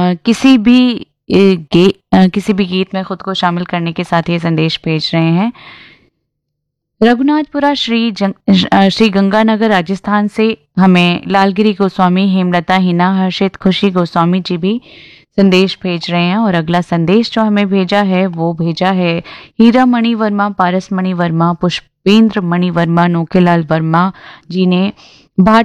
किसी भी गीत में खुद को शामिल करने के साथ ये संदेश भेज रहे हैं। रघुनाथपुरा श्री गंगानगर राजस्थान से हमें लालगिरी गोस्वामी, हेमलता, हिना, हर्षित, खुशी गोस्वामी जी भी संदेश भेज रहे हैं। और अगला संदेश जो हमें भेजा है वो भेजा है हीरा मणि वर्मा, पारस मणि वर्मा, पुष्पेंद्र मणि वर्मा, नोकेलाल वर्मा जी ने।